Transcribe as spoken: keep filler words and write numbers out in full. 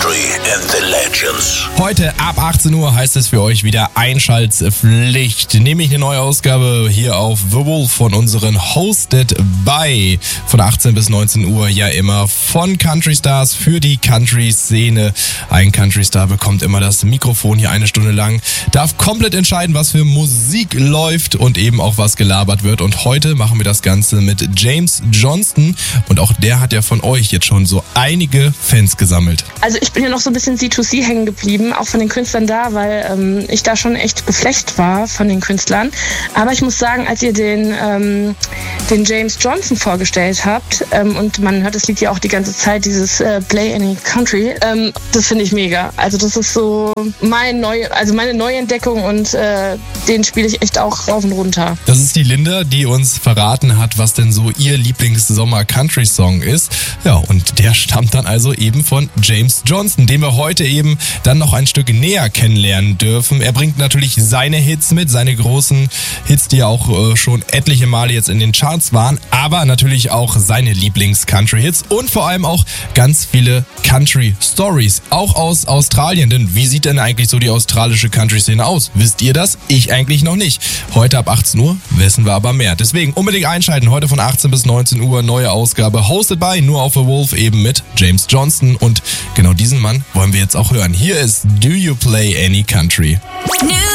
Country and the Legends. Heute ab achtzehn Uhr heißt es für euch wieder Einschaltpflicht. Nämlich eine neue Ausgabe hier auf The Wolf von unseren Hosted by. Von achtzehn bis neunzehn Uhr ja immer von Country Stars für die Country-Szene. Ein Country Star bekommt immer das Mikrofon hier eine Stunde lang, darf komplett entscheiden, was für Musik läuft und eben auch was gelabert wird. Und heute machen wir das Ganze mit James Johnston. Und auch der hat ja von euch jetzt schon so einige Fans gesammelt. Also ich bin ja noch so ein bisschen C zwei C hängen geblieben, auch von den Künstlern da, weil ähm, ich da schon echt geflecht war von den Künstlern. Aber ich muss sagen, als ihr den, ähm, den James Johnston vorgestellt habt, ähm, und man hört das Lied ja auch die ganze Zeit, dieses äh, Play Any Country, ähm, das finde ich mega. Also das ist so mein neu, also meine Neuentdeckung und äh, den spiele ich echt auch rauf und runter. Das ist die Linda, die uns verraten hat, was denn so ihr Lieblings-Sommer-Country-Song ist. Ja, und der stammt dann also eben von James Johnston, den wir heute eben dann noch ein Stück näher kennenlernen dürfen. Er bringt natürlich seine Hits mit, seine großen Hits, die ja auch äh, schon etliche Male jetzt in den Charts waren, aber natürlich auch seine Lieblings-Country-Hits und vor allem auch ganz viele Country-Stories, auch aus Australien. Denn wie sieht denn eigentlich so die australische Country-Szene aus? Wisst ihr das? Ich eigentlich noch nicht. Heute ab achtzehn Uhr wissen wir aber mehr. Deswegen unbedingt einschalten. Heute von achtzehn bis neunzehn Uhr neue Ausgabe, hosted by nur auf The Wolf, eben mit James Johnston. Und genau diesen Mann wollen wir jetzt auch hören. Hier ist Do You Play Any Country? New